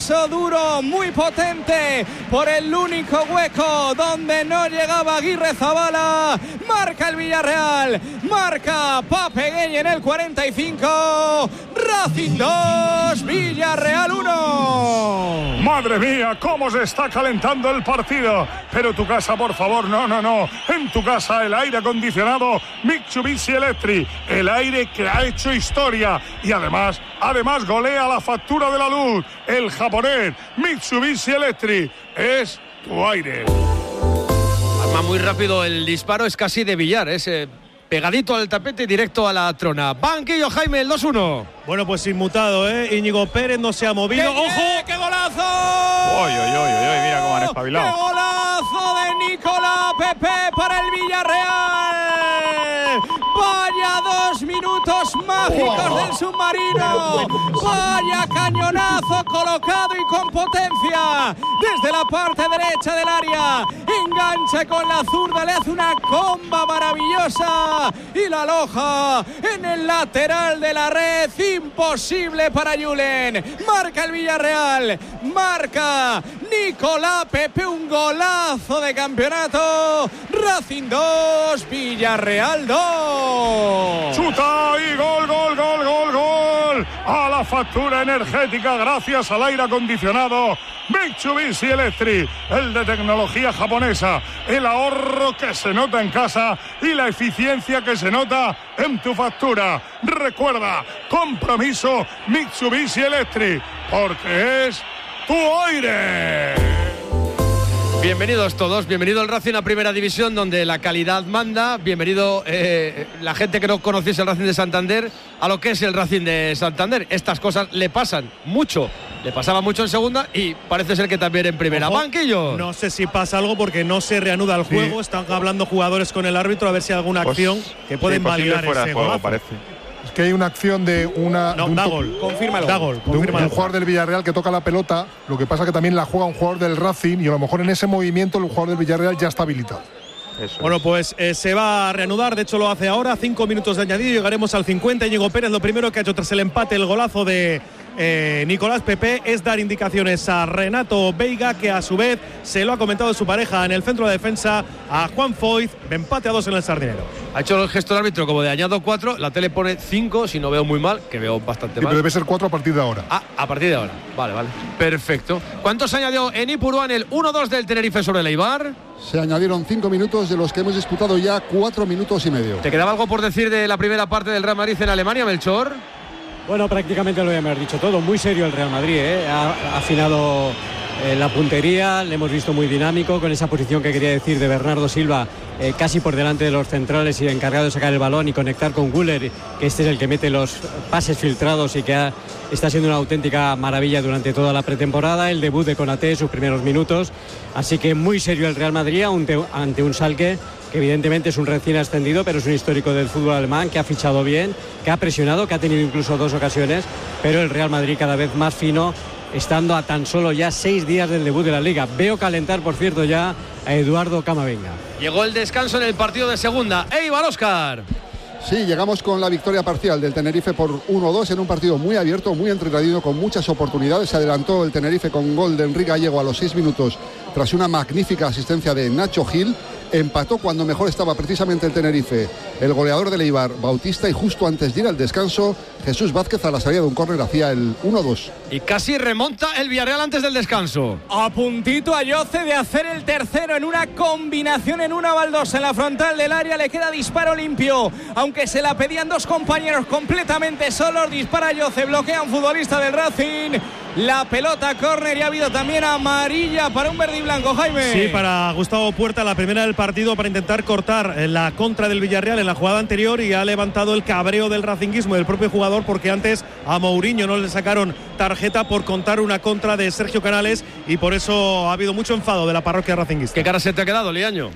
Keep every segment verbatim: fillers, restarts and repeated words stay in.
paso duro, muy potente, por el único hueco donde no llegaba Aguirre Zabala. Marca el Villarreal, marca Pape Gueye en el cuarenta y cinco. Racing dos, Villarreal uno. Madre mía, cómo se está calentando el partido. Pero tu casa, por favor, no, no, no. En tu casa el aire acondicionado Mitsubishi Electric, el aire que ha hecho historia y además, además golea la factura de la luz. El japonés Mitsubishi Electric es tu aire. Arma muy rápido el disparo, es casi de billar, es eh, pegadito al tapete y directo a la trona. Banquillo, Jaime, el dos uno. Bueno, pues inmutado, ¿eh? Íñigo Pérez no se ha movido. ¡Qué, ¡Ojo! ¡Qué golazo! ¡Oy, oy, oy, oy! Mira cómo han espabilado. ¡Qué golazo de Nicolás Pepe para el Villarreal! ¡Vaya dos minutos mágicos oh. del submarino! ¡Vaya cañonazo colocado y con potencia! Desde la parte derecha del área. Engancha con la zurda, le hace una comba maravillosa y la aloja en el lateral de la red. Imposible para Julen. Marca el Villarreal. Marca Nicolás Pepe, un golazo de campeonato. Racing dos, Villarreal dos. Chuta y gol, gol, gol, gol, gol. A la factura energética gracias al aire acondicionado Mitsubishi Electric, el de tecnología japonesa. El ahorro que se nota en casa y la eficiencia que se nota en tu factura. Recuerda, compromiso Mitsubishi Electric, porque es tu aire. Bienvenidos todos, bienvenido el Racing a Primera División, donde la calidad manda. Bienvenido eh, la gente que no conociese el Racing de Santander a lo que es el Racing de Santander. Estas cosas le pasan mucho, le pasaba mucho en segunda y parece ser que también en primera. Ojo, Banquillo. No sé si pasa algo porque no se reanuda el juego. Sí. Están hablando jugadores con el árbitro a ver si hay alguna acción pues, que puede invalidar fuera ese de juego, golazo. parece. Es que hay una acción de una no, de un, da gol, confírmalo. Da gol, de un, de un jugador del Villarreal que toca la pelota. Lo que pasa que también la juega un jugador del Racing y a lo mejor en ese movimiento el jugador del Villarreal ya está habilitado. Eso bueno, pues eh, se va a reanudar, de hecho lo hace ahora, cinco minutos de añadido, llegaremos al cincuenta. Íñigo Pérez lo primero que ha hecho tras el empate, el golazo de eh, Nicolás Pepe, es dar indicaciones a Renato Veiga, que a su vez se lo ha comentado su pareja en el centro de defensa, a Juan Foyth, empate a dos en el Sardinero. Ha hecho el gesto del árbitro como de añado cuatro, la tele pone cinco, si no veo muy mal, que veo bastante sí, mal. Pero debe ser cuatro a partir de ahora. Ah, a partir de ahora, vale, vale, perfecto. ¿Cuántos añadió en Ipurúa el uno dos del Tenerife sobre el Eibar? Se añadieron cinco minutos, de los que hemos disputado ya cuatro minutos y medio. ¿Te quedaba algo por decir de la primera parte del Real Madrid en Alemania, Melchor? Bueno, prácticamente lo hemos dicho todo. Muy serio el Real Madrid, ¿eh? Ha afinado eh, la puntería, le hemos visto muy dinámico, con esa posición que quería decir de Bernardo Silva, eh, casi por delante de los centrales y encargado de sacar el balón y conectar con Güler, que este es el que mete los pases filtrados y que ha, está siendo una auténtica maravilla durante toda la pretemporada. El debut de Konaté, sus primeros minutos. Así que muy serio el Real Madrid ante, ante un Schalke que evidentemente es un recién ascendido, pero es un histórico del fútbol alemán, que ha fichado bien, que ha presionado, que ha tenido incluso dos ocasiones, pero el Real Madrid cada vez más fino, estando a tan solo ya seis días del debut de la Liga. Veo calentar, por cierto, ya a Eduardo Camavinga. Llegó el descanso en el partido de segunda. Eibar, Óscar. Sí, llegamos con la victoria parcial del Tenerife por uno dos en un partido muy abierto, muy entretenido, con muchas oportunidades. Se adelantó el Tenerife con gol de Enrique Gallego a los seis minutos tras una magnífica asistencia de Nacho Gil. Empató cuando mejor estaba precisamente el Tenerife, el goleador del Eibar, Bautista, y justo antes de ir al descanso, Jesús Vázquez a la salida de un córner hacía el uno dos. Y casi remonta el Villarreal antes del descanso. A puntito a Yoce de hacer el tercero en una combinación, en una baldosa en la frontal del área. Le queda disparo limpio, aunque se la pedían dos compañeros completamente solos. Dispara Yoce, bloquea a un futbolista del Racing. La pelota córner y ha habido también amarilla para un verde y blanco, Jaime. Sí, para Gustavo Puerta, la primera del partido para intentar cortar la contra del Villarreal en la jugada anterior, y ha levantado el cabreo del racinguismo del propio jugador, porque antes a Mourinho no le sacaron tarjeta por contar una contra de Sergio Canales, y por eso ha habido mucho enfado de la parroquia racinguista. ¿Qué cara se te ha quedado, Liaño?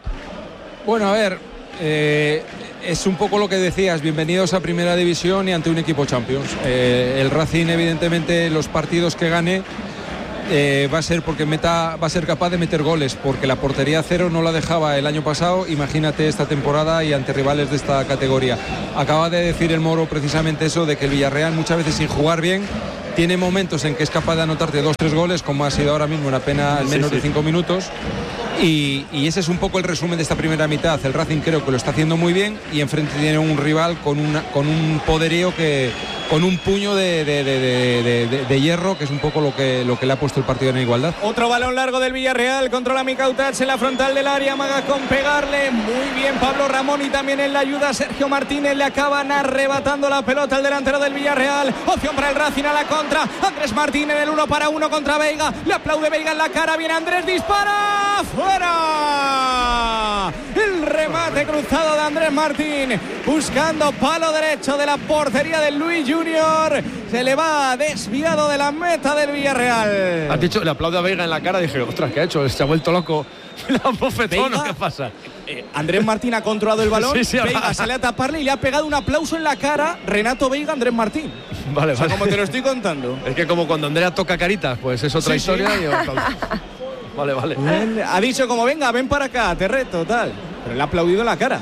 Bueno, a ver, eh, es un poco lo que decías, bienvenidos a Primera División y ante un equipo Champions. Eh, el Racing, evidentemente, los partidos que gane eh, va a ser porque meta, va a ser capaz de meter goles, porque la portería cero no la dejaba el año pasado. Imagínate esta temporada y ante rivales de esta categoría. Acaba de decir el Moro precisamente eso, de que el Villarreal muchas veces sin jugar bien tiene momentos en que es capaz de anotarte dos, tres goles, como ha sido ahora mismo en apenas menos sí, sí. de cinco minutos. Y, y ese es un poco el resumen de esta primera mitad. El Racing creo que lo está haciendo muy bien y enfrente tiene un rival con, una, con un poderío que con un puño de, de, de, de, de, de hierro, que es un poco lo que, lo que le ha puesto el partido en igualdad. Otro balón largo del Villarreal, controla Mikautats en la frontal del área, amaga con pegarle, muy bien Pablo Ramón y también en la ayuda Sergio Martínez, le acaban arrebatando la pelota al delantero del Villarreal, opción para el Racing a la contra, Andrés Martínez en el uno para uno contra Veiga, le aplaude Veiga en la cara, viene Andrés, dispara, fuera, el remate cruzado de Andrés Martín, buscando palo derecho de la portería del Luis Junior, se le va desviado de la meta del Villarreal. Has dicho, le aplaude a Veiga en la cara, dije, ostras, ¿qué ha hecho? Se ha vuelto loco. ¿La bofetón o qué pasa? Eh, Andrés Martín ha controlado el balón, sí, sí, Veiga ahora... sale a taparle y le ha pegado un aplauso en la cara Renato Veiga, Andrés Martín. Vale, o sea, vale. como te lo estoy contando. Es que como cuando Andrea toca caritas, pues es otra sí, historia sí. y aplauso. Vale, vale. Él ha dicho como, venga, ven para acá, te reto, tal. Pero le ha aplaudido en la cara.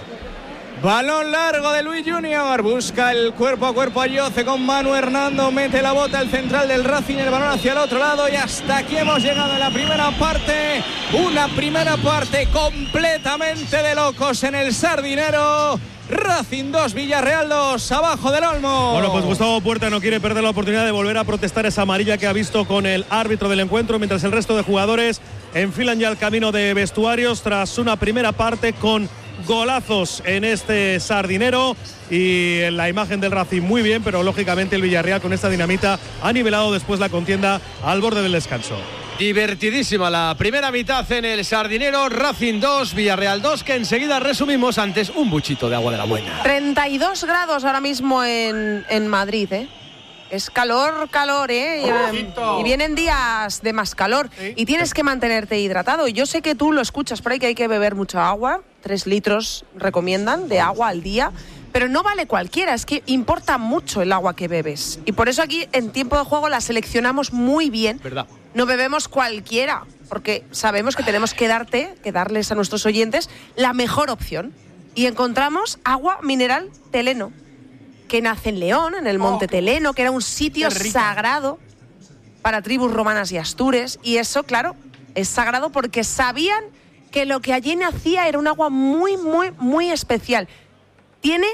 Balón largo de Luis Junior, busca el cuerpo a cuerpo a Yoce con Manu Hernando, mete la bota el central del Racing, el balón hacia el otro lado y hasta aquí hemos llegado en la primera parte, una primera parte completamente de locos en el Sardinero. Racing dos, Villarreal dos, abajo del Olmo. Bueno, pues Gustavo Puerta no quiere perder la oportunidad de volver a protestar esa amarilla que ha visto con el árbitro del encuentro, mientras el resto de jugadores enfilan ya el camino de vestuarios tras una primera parte con golazos en este Sardinero y en la imagen del Racing muy bien, pero lógicamente el Villarreal con esta dinamita ha nivelado después la contienda al borde del descanso. Divertidísima la primera mitad en el Sardinero, Racing dos, Villarreal dos, que enseguida resumimos antes un buchito de agua de la buena. treinta y dos grados ahora mismo en, en Madrid, ¿eh? Es calor, calor, ¿eh? Y, y vienen días de más calor. ¿Sí? Y tienes que mantenerte hidratado. Yo sé que tú lo escuchas por ahí, que hay que beber mucha agua. Tres litros recomiendan de agua al día. Pero no vale cualquiera, es que importa mucho el agua que bebes. Y por eso aquí, en tiempo de juego, la seleccionamos muy bien. ¿Verdad? No bebemos cualquiera, porque sabemos que tenemos que darte, que darles a nuestros oyentes la mejor opción. Y encontramos agua mineral Teleno, que nace en León, en el Monte oh, Teleno, que era un sitio sagrado para tribus romanas y astures. Y eso, claro, es sagrado porque sabían que lo que allí nacía era un agua muy, muy, muy especial. Tiene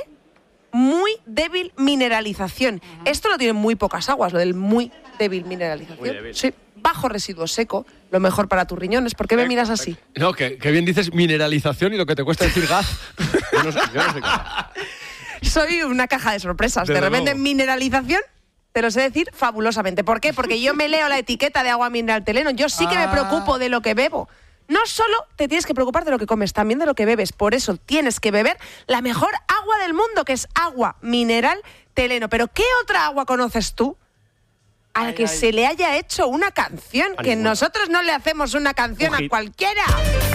muy débil mineralización. Uh-huh. Esto lo tienen muy pocas aguas, lo del muy débil mineralización. Muy débil. Sí, bajo residuo seco, lo mejor para tus riñones. ¿Por qué me miras así? No, que, que bien dices mineralización y lo que te cuesta decir gas. Yo no sé, yo no sé qué. Soy una caja de sorpresas. De, de repente, luego. Mineralización, te lo sé decir fabulosamente. ¿Por qué? Porque yo me leo la etiqueta de agua mineral Teleno. Yo sí que ah. me preocupo de lo que bebo. No solo te tienes que preocupar de lo que comes, también de lo que bebes. Por eso tienes que beber la mejor agua del mundo, que es agua mineral Teleno. ¿Pero qué otra agua conoces tú a la ay, que ay. se le haya hecho una canción? Ay, que bueno. nosotros no le hacemos una canción Ojito. a cualquiera?